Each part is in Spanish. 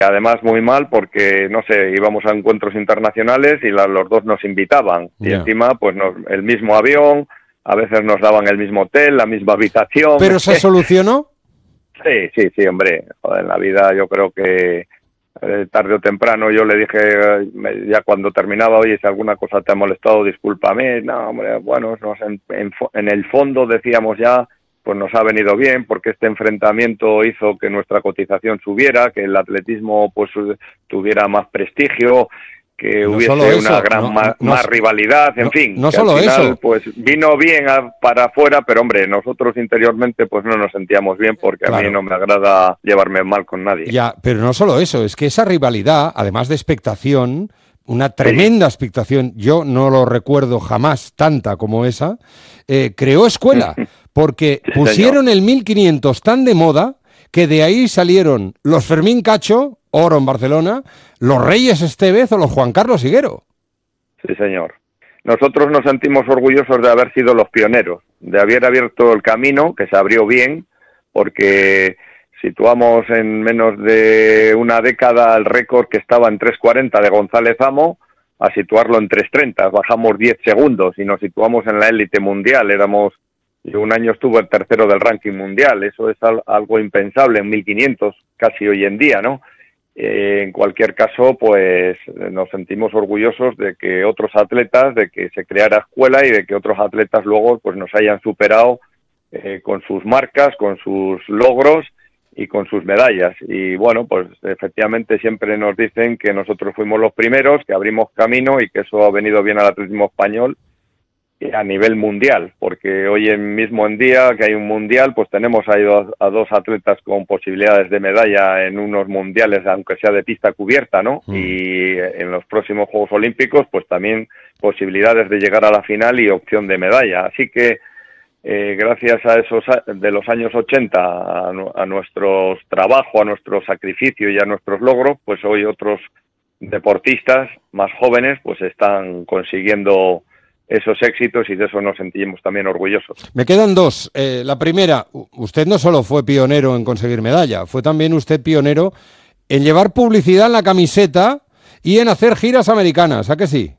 además muy mal porque, no sé, íbamos a encuentros internacionales y los dos nos invitaban. Y encima, pues el mismo avión, a veces nos daban el mismo hotel, la misma habitación. ¿Pero se solucionó? Sí, hombre. Joder, en la vida yo creo que tarde o temprano yo le dije, ya cuando terminaba, oye, si alguna cosa te ha molestado, discúlpame. No, hombre, bueno, en el fondo decíamos ya, pues nos ha venido bien porque este enfrentamiento hizo que nuestra cotización subiera, que el atletismo pues tuviera más prestigio, que no hubiese una gran más rivalidad, en fin. No que solo al final, eso. Pues vino bien para afuera, pero hombre, nosotros interiormente pues no nos sentíamos bien porque a mí no me agrada llevarme mal con nadie. Ya, pero no solo eso, es que esa rivalidad, además de expectación, una tremenda expectación, yo no lo recuerdo jamás tanta como esa, creó escuela, porque pusieron el 1500 tan de moda que de ahí salieron los Fermín Cacho, oro en Barcelona, los Reyes Estevez o los Juan Carlos Higuero. Sí, señor. Nosotros nos sentimos orgullosos de haber sido los pioneros, de haber abierto el camino, que se abrió bien, porque situamos en menos de una década el récord que estaba en 3:40 de González Amo, a situarlo en 3:30, bajamos 10 segundos y nos situamos en la élite mundial. Yo un año estuve el tercero del ranking mundial, eso es algo impensable en 1500, casi hoy en día, ¿no? En cualquier caso, pues nos sentimos orgullosos de que otros atletas, de que se creara escuela y de que otros atletas luego pues nos hayan superado con sus marcas, con sus logros y con sus medallas. Y bueno, pues efectivamente siempre nos dicen que nosotros fuimos los primeros, que abrimos camino y que eso ha venido bien al atletismo español a nivel mundial, porque hoy mismo en día que hay un mundial, pues tenemos ahí a dos atletas con posibilidades de medalla en unos mundiales, aunque sea de pista cubierta, ¿no? Y en los próximos Juegos Olímpicos, pues también posibilidades de llegar a la final y opción de medalla. Así que gracias a esos de los años 80, a nuestro trabajo, a nuestro sacrificio y a nuestros logros, pues hoy otros deportistas más jóvenes pues están consiguiendo esos éxitos y de eso nos sentimos también orgullosos. Me quedan dos. La primera, usted no solo fue pionero en conseguir medalla, fue también usted pionero en llevar publicidad en la camiseta y en hacer giras americanas, ¿a que sí?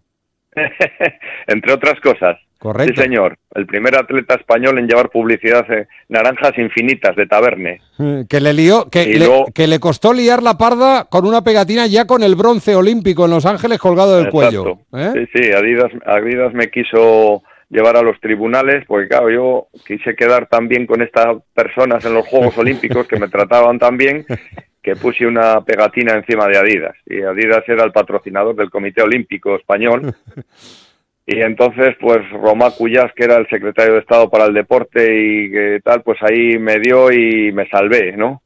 Entre otras cosas. Correcto. Sí, señor. El primer atleta español en llevar publicidad naranjas infinitas de Taberne. Que le lió, que le costó liar la parda con una pegatina ya con el bronce olímpico en Los Ángeles colgado del cuello. Sí, Adidas me quiso llevar a los tribunales, porque claro, yo quise quedar tan bien con estas personas en los Juegos Olímpicos que me trataban tan bien que puse una pegatina encima de Adidas. Y Adidas era el patrocinador del Comité Olímpico Español. Y entonces, pues, Romà Cuyàs, que era el secretario de Estado para el Deporte y que tal, pues ahí me dio y me salvé, ¿no?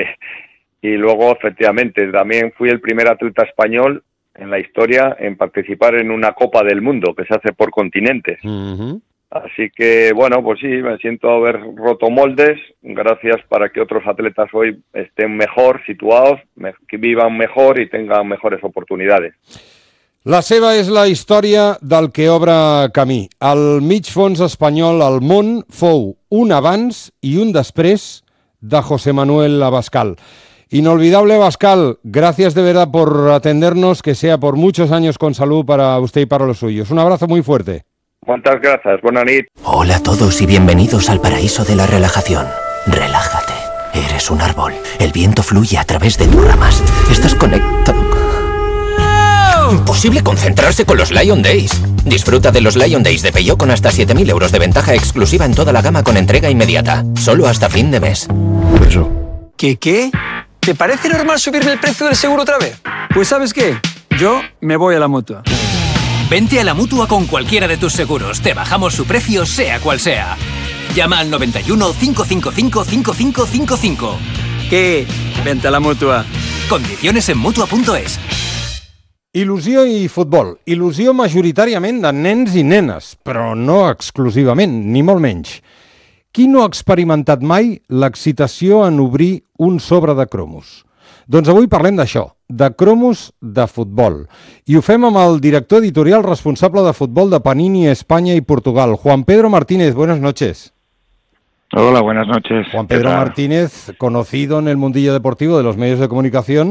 Y luego, efectivamente, también fui el primer atleta español en la historia en participar en una Copa del Mundo, que se hace por continentes. Así que, bueno, pues sí, me siento haber roto moldes, gracias para que otros atletas hoy estén mejor situados, que vivan mejor y tengan mejores oportunidades. La seva és la història del que obre camí. El mig fons espanyol al món fou un abans i un després de José Manuel Abascal. Inolvidable Abascal, gracias de verdad por atendernos, que sea por muchos años con salud para usted y para los suyos. Un abrazo muy fuerte. Muchas gracias, buena nit. Hola a todos y bienvenidos al paraíso de la relajación. Relájate, eres un árbol. El viento fluye a través de tus ramas. Estás conectado. Imposible concentrarse con los Lion Days. Disfruta de los Lion Days de Peugeot con hasta 7.000 euros de ventaja exclusiva en toda la gama con entrega inmediata. Solo hasta fin de mes. Eso. ¿Qué? ¿Te parece normal subirme el precio del seguro otra vez? Pues ¿sabes qué? Yo me voy a la Mutua. Vente a la Mutua con cualquiera de tus seguros. Te bajamos su precio, sea cual sea. Llama al 91 555 5555. ¿Qué? Vente a la Mutua. Condiciones en Mutua.es. Il·lusió i futbol. Il·lusió majoritàriament de nens i nenes, però no exclusivament, ni molt menys. Qui no ha experimentat mai l'excitació en obrir un sobre de cromos? Doncs avui parlem d'això, de cromos de futbol. I ho fem amb el director editorial responsable de futbol de Panini España y Portugal, Juan Pedro Martínez. Buenas noches. Hola, buenas noches. Juan Pedro Martínez, conocido en el mundillo deportivo de los medios de comunicación,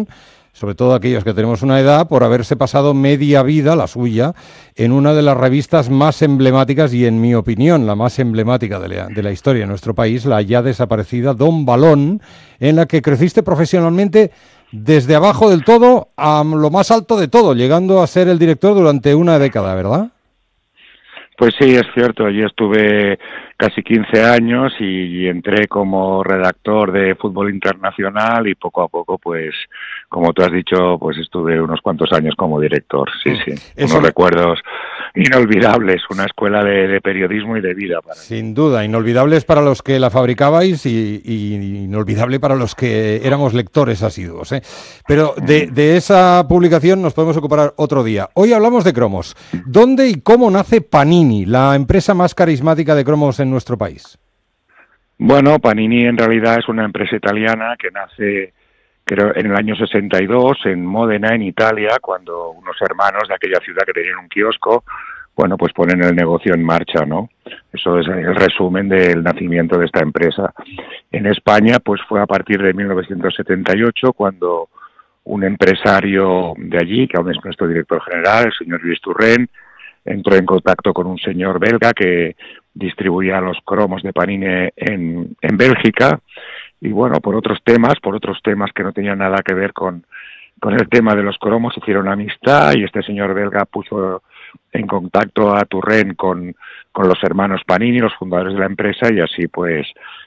sobre todo aquellos que tenemos una edad, por haberse pasado media vida, la suya, en una de las revistas más emblemáticas y, en mi opinión, la más emblemática de la historia de nuestro país, la ya desaparecida Don Balón, en la que creciste profesionalmente desde abajo del todo a lo más alto de todo, llegando a ser el director durante una década, ¿verdad? Pues sí, es cierto, allí estuve casi 15 años y entré como redactor de Fútbol Internacional y poco a poco, pues, como tú has dicho, pues estuve unos cuantos años como director, sí. Unos recuerdos inolvidables, una escuela de periodismo y de vida. Sin duda, inolvidables para los que la fabricabais y inolvidable para los que éramos lectores asiduos, ¿eh? Pero de esa publicación nos podemos ocupar otro día. Hoy hablamos de cromos. ¿Dónde y cómo nace Panini, la empresa más carismática de cromos en nuestro país? Bueno, Panini en realidad es una empresa italiana que nace, creo, en el año 62 en Módena, en Italia, cuando unos hermanos de aquella ciudad que tenían un kiosco, bueno, pues ponen el negocio en marcha, ¿no? Eso es el resumen del nacimiento de esta empresa. En España, pues fue a partir de 1978 cuando un empresario de allí, que aún es nuestro director general, el señor Luis Turren, entró en contacto con un señor belga que distribuía los cromos de Panini en Bélgica, y bueno, por otros temas que no tenían nada que ver con el tema de los cromos, hicieron amistad y este señor belga puso en contacto a Turren con los hermanos Panini, los fundadores de la empresa, y así pues,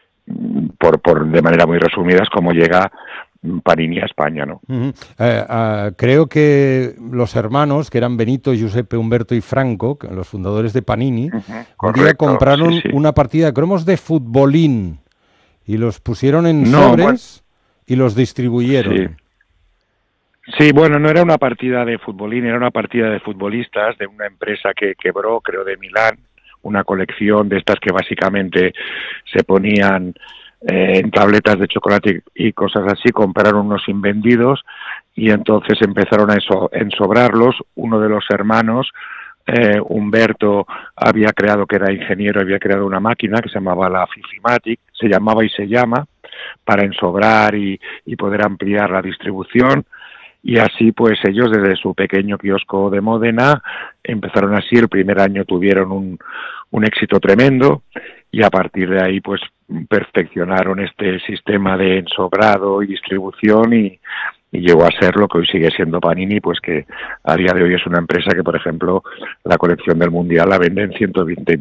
de manera muy resumida, es como llega Panini a España, ¿no? Creo que los hermanos, que eran Benito, Giuseppe, Humberto y Franco, los fundadores de Panini, un día compraron una partida de cromos de futbolín y los pusieron en sobres y los distribuyeron. Sí, bueno, no era una partida de futbolín, era una partida de futbolistas de una empresa que quebró, creo, de Milán, una colección de estas que básicamente se ponían en tabletas de chocolate y cosas así. Compraron unos invendidos y entonces empezaron a ensobrarlos. Uno de los hermanos, Humberto, había creado, que era ingeniero, había creado una máquina que se llamaba la Fifimatic, se llamaba y se llama, para ensobrar y poder ampliar la distribución. Y así pues ellos desde su pequeño kiosco de Módena empezaron así. El primer año tuvieron un éxito tremendo y a partir de ahí pues perfeccionaron este sistema de ensobrado y distribución y llegó a ser lo que hoy sigue siendo Panini, pues que a día de hoy es una empresa que, por ejemplo, la colección del Mundial la vende en 120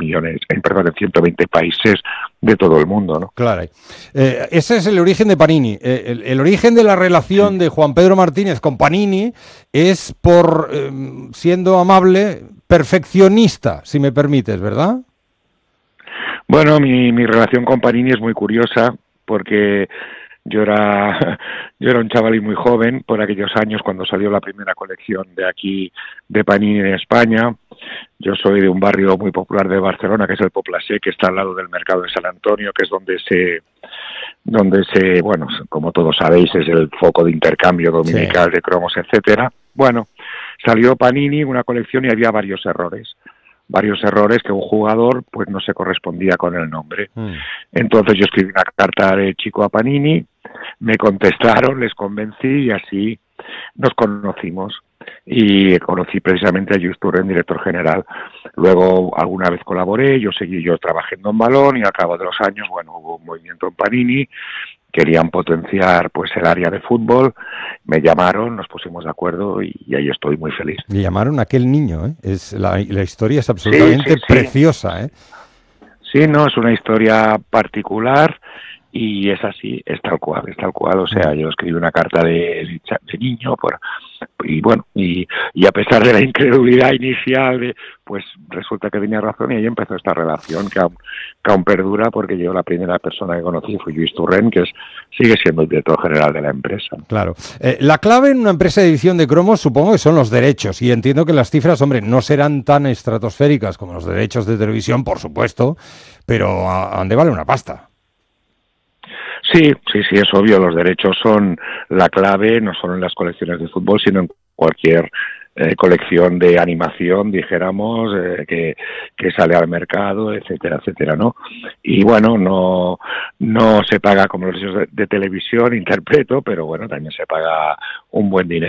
países de todo el mundo, ¿no? Claro. Ese es el origen de Panini. El origen de la relación de Juan Pedro Martínez con Panini es por, siendo amable, perfeccionista, si me permites, ¿verdad? Bueno, mi relación con Panini es muy curiosa porque yo era un chavalín muy joven por aquellos años cuando salió la primera colección de aquí de Panini en España. Yo soy de un barrio muy popular de Barcelona, que es el Poblacer, que está al lado del mercado de San Antonio, que es donde se, bueno, como todos sabéis, es el foco de intercambio dominical de cromos, etcétera. Bueno, salió Panini, una colección, y había varios errores que un jugador pues no se correspondía con el nombre. Entonces yo escribí una carta de chico a Panini, me contestaron, les convencí y así nos conocimos. Y conocí precisamente a Lluís Turren, director general. Luego alguna vez colaboré, yo trabajé en Don Balón y al cabo de los años, bueno, hubo un movimiento en Panini, querían potenciar pues el área de fútbol, me llamaron, nos pusimos de acuerdo y ahí estoy muy feliz. Le llamaron a aquel niño, ¿eh? La historia es absolutamente preciosa, ¿eh? Sí, no, es una historia particular y es así, es tal cual, o sea, yo escribí una carta de niño y bueno, y a pesar de la incredulidad inicial, pues resulta que tenía razón y ahí empezó esta relación que aún perdura, porque yo la primera persona que conocí fue Lluís Turren, que sigue siendo el director general de la empresa. Claro. La clave en una empresa de edición de cromos supongo que son los derechos, y entiendo que las cifras, hombre, no serán tan estratosféricas como los derechos de televisión, por supuesto, pero han de valer una pasta. Sí, es obvio, los derechos son la clave, no solo en las colecciones de fútbol, sino en cualquier colección de animación, dijéramos, que sale al mercado, etcétera, etcétera, ¿no? Y bueno, no se paga como los derechos de televisión, interpreto, pero bueno, también se paga un buen dinero